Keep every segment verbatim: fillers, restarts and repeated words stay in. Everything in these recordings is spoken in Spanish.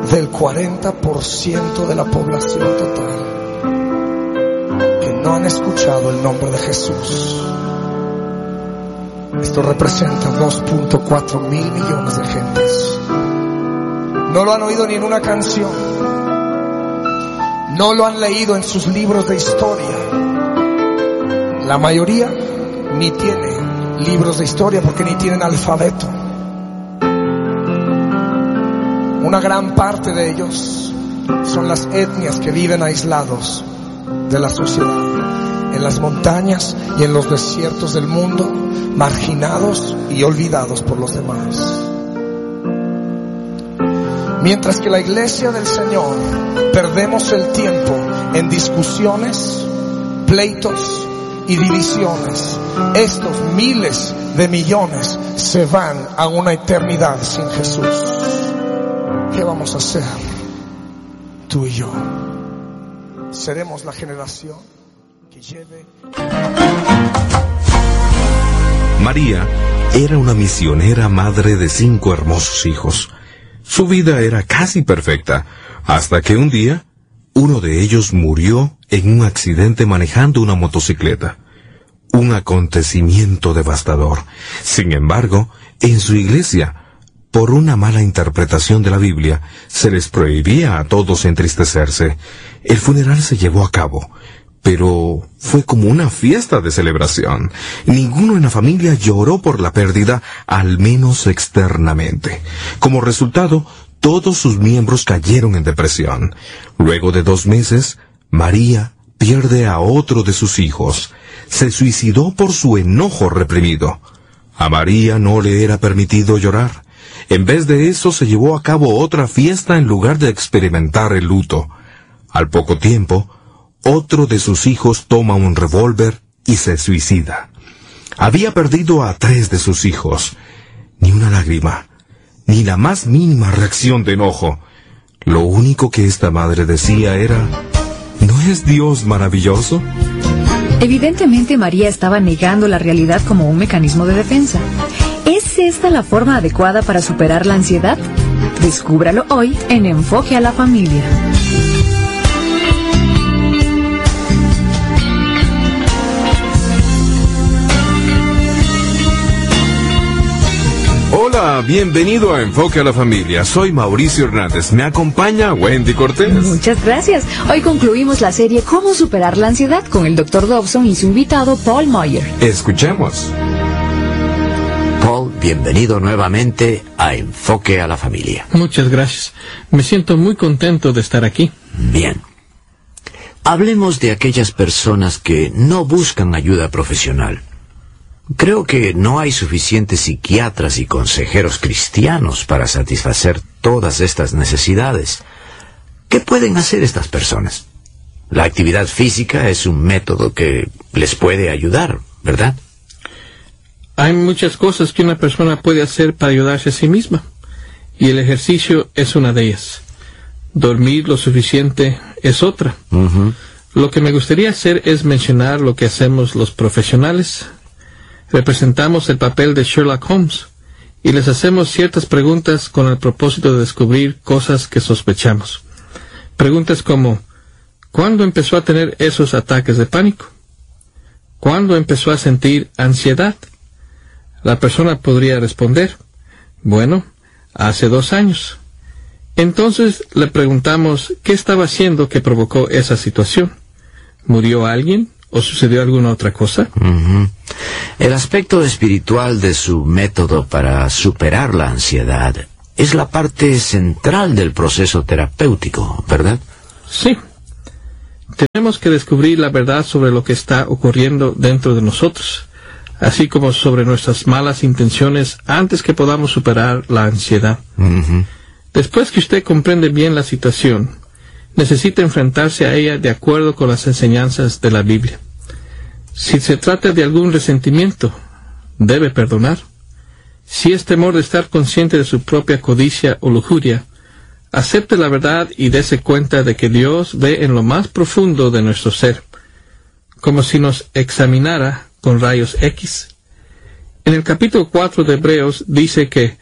del cuarenta por ciento de la población total que no han escuchado el nombre de Jesús. Esto representa dos punto cuatro mil millones de gentes. No lo han oído ni en una canción, no lo han leído en sus libros de historia. La mayoría ni tiene libros de historia porque ni tienen alfabeto. Una gran parte de ellos son las etnias que viven aislados de la sociedad, en las montañas y en los desiertos del mundo, marginados y olvidados por los demás. Mientras que la iglesia del Señor perdemos el tiempo en discusiones, pleitos y divisiones, estos miles de millones se van a una eternidad sin Jesús. ¿Qué vamos a hacer tú y yo? Seremos la generación que lleve... María era una misionera madre de cinco hermosos hijos. Su vida era casi perfecta, hasta que un día, uno de ellos murió en un accidente manejando una motocicleta. Un acontecimiento devastador. Sin embargo, en su iglesia, por una mala interpretación de la Biblia, se les prohibía a todos entristecerse. El funeral se llevó a cabo, pero fue como una fiesta de celebración. Ninguno en la familia lloró por la pérdida, al menos externamente. Como resultado, todos sus miembros cayeron en depresión. Luego de dos meses, María pierde a otro de sus hijos. Se suicidó por su enojo reprimido. A María no le era permitido llorar. En vez de eso, se llevó a cabo otra fiesta en lugar de experimentar el luto. Al poco tiempo, otro de sus hijos toma un revólver y se suicida. Había perdido a tres de sus hijos. Ni una lágrima, ni la más mínima reacción de enojo. Lo único que esta madre decía era: ¿no es Dios maravilloso? Evidentemente María estaba negando la realidad como un mecanismo de defensa. ¿Es esta la forma adecuada para superar la ansiedad? Descúbralo hoy en Enfoque a la Familia. Hola, bienvenido a Enfoque a la Familia. Soy Mauricio Hernández. Me acompaña Wendy Cortés. Muchas gracias. Hoy concluimos la serie Cómo superar la ansiedad con el doctor Dobson y su invitado Paul Moyer. Escuchemos. Paul, bienvenido nuevamente a Enfoque a la Familia. Muchas gracias. Me siento muy contento de estar aquí. Bien. Hablemos de aquellas personas que no buscan ayuda profesional. Creo que no hay suficientes psiquiatras y consejeros cristianos para satisfacer todas estas necesidades. ¿Qué pueden hacer estas personas? La actividad física es un método que les puede ayudar, ¿verdad? Hay muchas cosas que una persona puede hacer para ayudarse a sí misma, y el ejercicio es una de ellas. Dormir lo suficiente es otra. Uh-huh. Lo que me gustaría hacer es mencionar lo que hacemos los profesionales. Representamos el papel de Sherlock Holmes y les hacemos ciertas preguntas con el propósito de descubrir cosas que sospechamos. Preguntas como: ¿cuándo empezó a tener esos ataques de pánico? ¿Cuándo empezó a sentir ansiedad? La persona podría responder: bueno, hace dos años. Entonces le preguntamos qué estaba haciendo que provocó esa situación. ¿Murió alguien? ¿O sucedió alguna otra cosa? Uh-huh. El aspecto espiritual de su método para superar la ansiedad es la parte central del proceso terapéutico, ¿verdad? Sí. Tenemos que descubrir la verdad sobre lo que está ocurriendo dentro de nosotros, así como sobre nuestras malas intenciones antes que podamos superar la ansiedad. Uh-huh. Después que usted comprende bien la situación, necesita enfrentarse a ella de acuerdo con las enseñanzas de la Biblia. Si se trata de algún resentimiento, debe perdonar. Si es temor de estar consciente de su propia codicia o lujuria, acepte la verdad y dése cuenta de que Dios ve en lo más profundo de nuestro ser, como si nos examinara con rayos X. En el capítulo cuatro de Hebreos dice que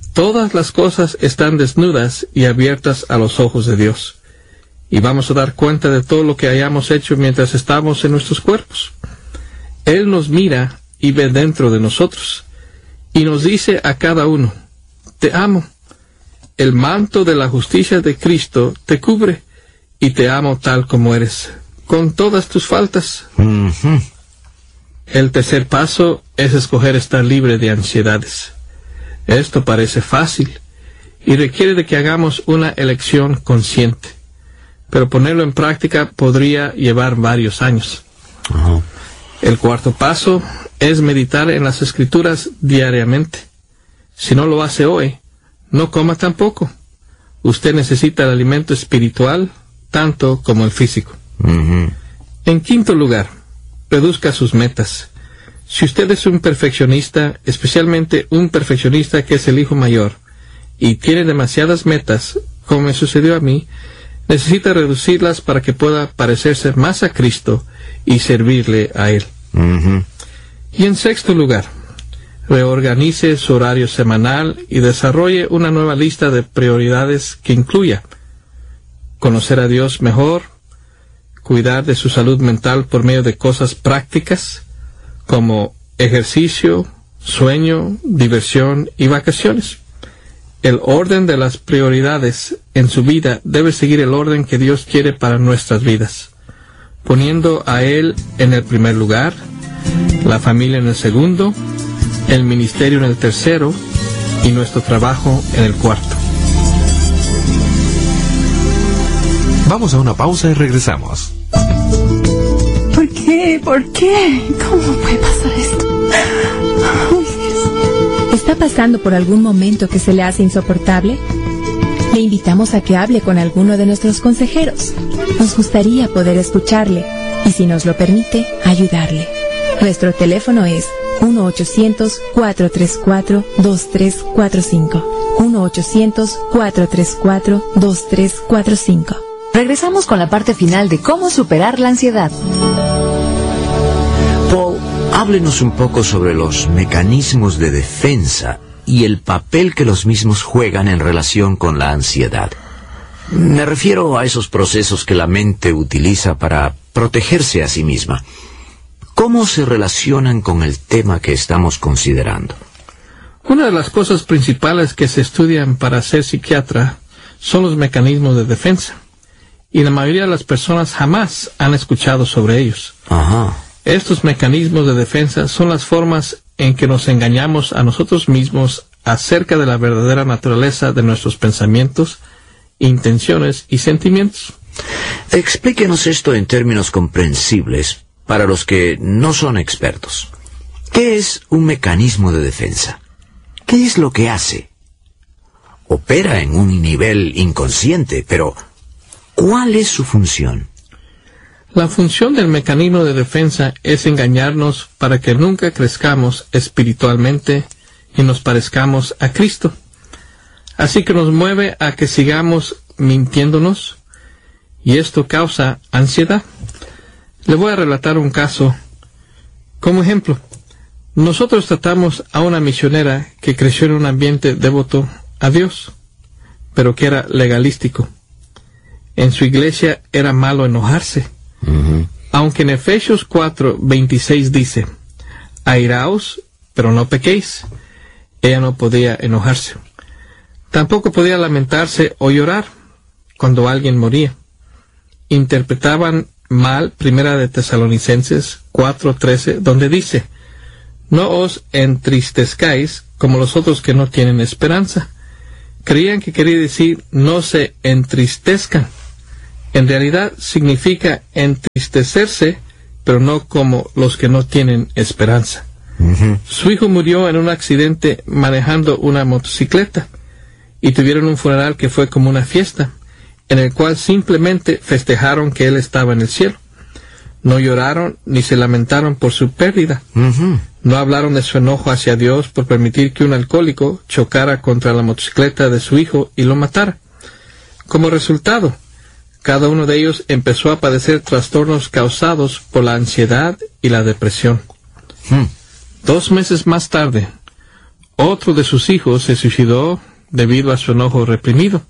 Todas las cosas están desnudas y abiertas a los ojos de Dios. Y vamos a dar cuenta de todo lo que hayamos hecho mientras estamos en nuestros cuerpos. Él nos mira y ve dentro de nosotros. Y nos dice a cada uno, te amo. El manto de la justicia de Cristo te cubre y te amo tal como eres, con todas tus faltas. Uh-huh. El tercer paso es escoger estar libre de ansiedades. Esto parece fácil y requiere de que hagamos una elección consciente, pero ponerlo en práctica podría llevar varios años. Uh-huh. El cuarto paso es meditar en las Escrituras diariamente. Si no lo hace hoy, no coma tampoco. Usted necesita el alimento espiritual tanto como el físico. Uh-huh. En quinto lugar, reduzca sus metas. Si usted es un perfeccionista, especialmente un perfeccionista que es el hijo mayor, y tiene demasiadas metas, como me sucedió a mí, necesita reducirlas para que pueda parecerse más a Cristo y servirle a Él. Uh-huh. Y en sexto lugar, reorganice su horario semanal y desarrolle una nueva lista de prioridades que incluya conocer a Dios mejor, cuidar de su salud mental por medio de cosas prácticas como ejercicio, sueño, diversión y vacaciones. El orden de las prioridades en su vida debe seguir el orden que Dios quiere para nuestras vidas, poniendo a Él en el primer lugar, la familia en el segundo, el ministerio en el tercero y nuestro trabajo en el cuarto. Vamos a una pausa y regresamos. ¿Por qué? ¿Por qué? ¿Cómo puede pasar esto? Ay, Dios mío. ¿Está pasando por algún momento que se le hace insoportable? Le invitamos a que hable con alguno de nuestros consejeros. Nos gustaría poder escucharle y, si nos lo permite, ayudarle. Nuestro teléfono es uno ochocientos, cuatro tres cuatro, dos tres cuatro cinco. uno ochocientos, cuatro tres cuatro, dos tres cuatro cinco. Regresamos con la parte final de cómo superar la ansiedad. Paul, háblenos un poco sobre los mecanismos de defensa y el papel que los mismos juegan en relación con la ansiedad. Me refiero a esos procesos que la mente utiliza para protegerse a sí misma. ¿Cómo se relacionan con el tema que estamos considerando? Una de las cosas principales que se estudian para ser psiquiatra son los mecanismos de defensa, y la mayoría de las personas jamás han escuchado sobre ellos. Ajá. Estos mecanismos de defensa son las formas en que nos engañamos a nosotros mismos acerca de la verdadera naturaleza de nuestros pensamientos, intenciones y sentimientos. Explíquenos esto en términos comprensibles para los que no son expertos. ¿Qué es un mecanismo de defensa? ¿Qué es lo que hace? Opera en un nivel inconsciente, pero ¿cuál es su función? La función del mecanismo de defensa es engañarnos para que nunca crezcamos espiritualmente y nos parezcamos a Cristo. Así que nos mueve a que sigamos mintiéndonos, y esto causa ansiedad. Le voy a relatar un caso. Como ejemplo, nosotros tratamos a una misionera que creció en un ambiente devoto a Dios, pero que era legalístico. En su iglesia era malo enojarse. Uh-huh. Aunque en Efesios cuatro veintiséis dice, airaos, pero no pequéis, ella no podía enojarse. Tampoco podía lamentarse o llorar cuando alguien moría. Interpretaban mal Primera de Tesalonicenses cuatro trece, donde dice, no os entristezcáis como los otros que no tienen esperanza. Creían que quería decir no se entristezcan. En realidad significa entristecerse, pero no como los que no tienen esperanza. Uh-huh. Su hijo murió en un accidente manejando una motocicleta, y tuvieron un funeral que fue como una fiesta, en el cual simplemente festejaron que él estaba en el cielo. No lloraron ni se lamentaron por su pérdida. Uh-huh. No hablaron de su enojo hacia Dios por permitir que un alcohólico chocara contra la motocicleta de su hijo y lo matara. Como resultado, cada uno de ellos empezó a padecer trastornos causados por la ansiedad y la depresión. Hmm. Dos meses más tarde, otro de sus hijos se suicidó debido a su enojo reprimido,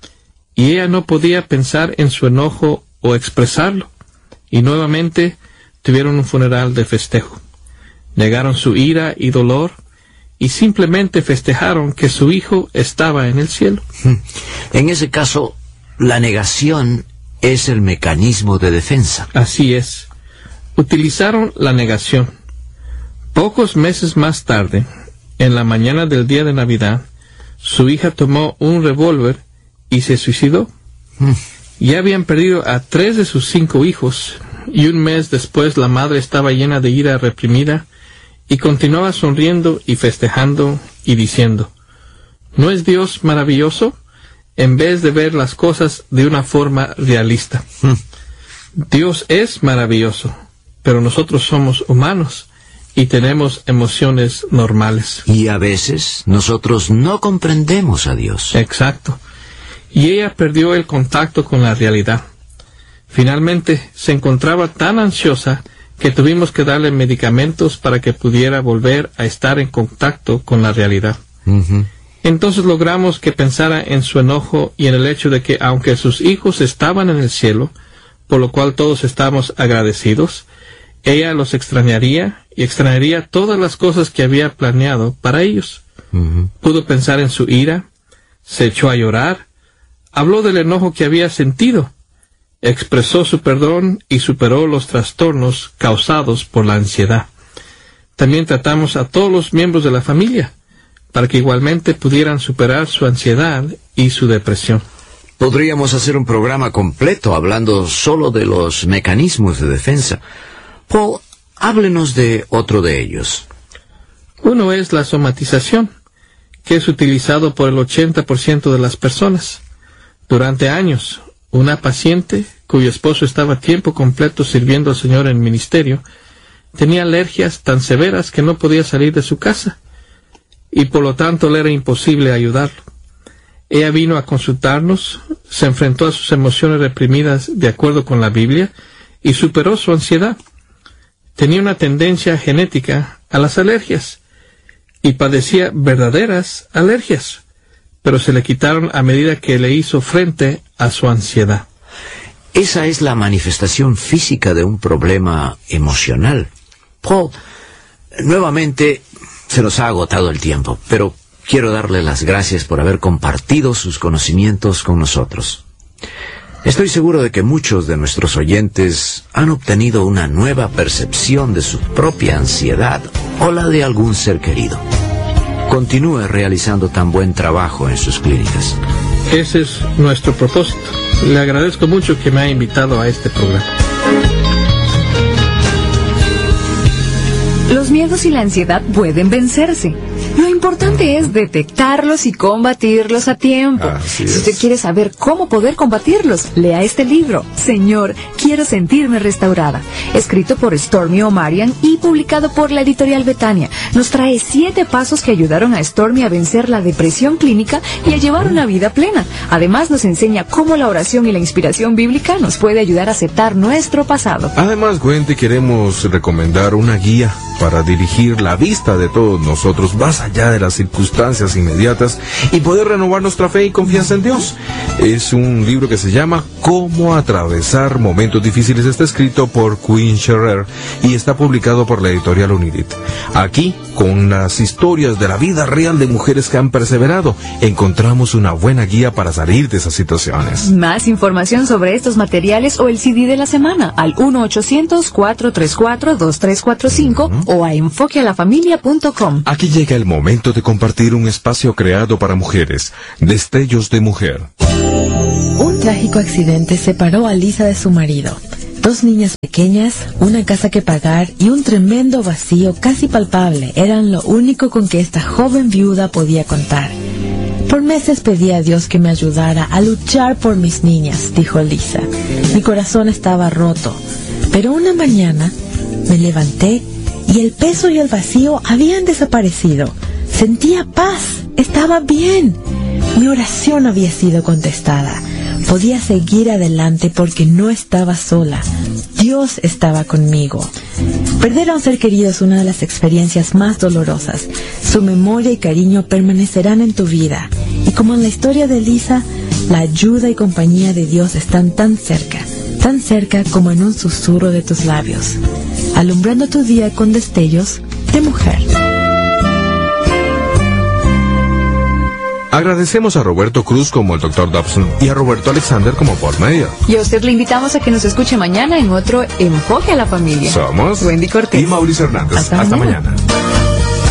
y ella no podía pensar en su enojo o expresarlo, y nuevamente tuvieron un funeral de festejo. Negaron su ira y dolor, y simplemente festejaron que su hijo estaba en el cielo. En ese caso, la negación es el mecanismo de defensa. Así es. Utilizaron la negación. Pocos meses más tarde, en la mañana del día de Navidad, su hija tomó un revólver y se suicidó. Mm. Ya habían perdido a tres de sus cinco hijos, y un mes después la madre estaba llena de ira reprimida y continuaba sonriendo y festejando y diciendo: ¿no es Dios maravilloso? En vez de ver las cosas de una forma realista. Mm. Dios es maravilloso, pero nosotros somos humanos y tenemos emociones normales. Y a veces nosotros no comprendemos a Dios. Exacto. Y ella perdió el contacto con la realidad. Finalmente se encontraba tan ansiosa que tuvimos que darle medicamentos para que pudiera volver a estar en contacto con la realidad. Uh-huh. Entonces logramos que pensara en su enojo y en el hecho de que aunque sus hijos estaban en el cielo, por lo cual todos estamos agradecidos, ella los extrañaría y extrañaría todas las cosas que había planeado para ellos. Uh-huh. Pudo pensar en su ira, se echó a llorar, habló del enojo que había sentido, expresó su perdón y superó los trastornos causados por la ansiedad. También tratamos a todos los miembros de la familia para que igualmente pudieran superar su ansiedad y su depresión. Podríamos hacer un programa completo hablando solo de los mecanismos de defensa. Paul, háblenos de otro de ellos. Uno es la somatización, que es utilizado por el ochenta por ciento de las personas. Durante años, una paciente, cuyo esposo estaba a tiempo completo sirviendo al Señor en ministerio, tenía alergias tan severas que no podía salir de su casa, y por lo tanto le era imposible ayudarlo. Ella vino a consultarnos, se enfrentó a sus emociones reprimidas de acuerdo con la Biblia, y superó su ansiedad. Tenía una tendencia genética a las alergias, y padecía verdaderas alergias, pero se le quitaron a medida que le hizo frente a su ansiedad. Esa es la manifestación física de un problema emocional. Paul, nuevamente se nos ha agotado el tiempo, pero quiero darle las gracias por haber compartido sus conocimientos con nosotros. Estoy seguro de que muchos de nuestros oyentes han obtenido una nueva percepción de su propia ansiedad o la de algún ser querido. Continúe realizando tan buen trabajo en sus clínicas. Ese es nuestro propósito. Le agradezco mucho que me haya invitado a este programa. Los miedos y la ansiedad pueden vencerse. Lo importante es detectarlos y combatirlos a tiempo. Así si usted es. quiere saber cómo poder combatirlos, lea este libro, Señor, quiero sentirme restaurada, escrito por Stormy O'Marian y publicado por la editorial Betania. Nos trae siete pasos que ayudaron a Stormy a vencer la depresión clínica y a llevar una vida plena. Además, nos enseña cómo la oración y la inspiración bíblica nos puede ayudar a aceptar nuestro pasado. Además, Wendy, queremos recomendar una guía para dirigir la vista de todos nosotros más allá de las circunstancias inmediatas y poder renovar nuestra fe y confianza en Dios. Es un libro que se llama Cómo atravesar momentos difíciles. Está escrito por Quinn Scherer y está publicado por la editorial Unidit. Aquí, con las historias de la vida real de mujeres que han perseverado, encontramos una buena guía para salir de esas situaciones. Más información sobre estos materiales o el C D de la semana al uno ochocientos, cuatro tres cuatro, dos tres cuatro cinco uh-huh. o a enfoque a la familia punto com. Aquí llega el momento de compartir un espacio creado para mujeres, Destellos de Mujer. Un trágico accidente separó a Lisa de su marido. Dos niñas pequeñas, una casa que pagar y un tremendo vacío casi palpable eran lo único con que esta joven viuda podía contar. Por meses pedí a Dios que me ayudara a luchar por mis niñas, dijo Lisa. Mi corazón estaba roto, pero una mañana me levanté y el peso y el vacío habían desaparecido. Sentía paz, estaba bien. Mi oración había sido contestada. Podía seguir adelante porque no estaba sola. Dios Dios estaba conmigo. Perder a un ser querido es una de las experiencias más dolorosas. Su memoria y cariño permanecerán en tu vida. Y como en la historia de Elisa, la ayuda y compañía de Dios están tan cerca, tan cerca como en un susurro de tus labios, alumbrando tu día con destellos de mujer. Agradecemos a Roberto Cruz como el doctor Dobson y a Roberto Alexander como Paul Meyer. Y a usted le invitamos a que nos escuche mañana en otro Enfoque a la Familia. Somos Wendy Cortés y Mauricio Hernández. Hasta Hasta mañana. mañana.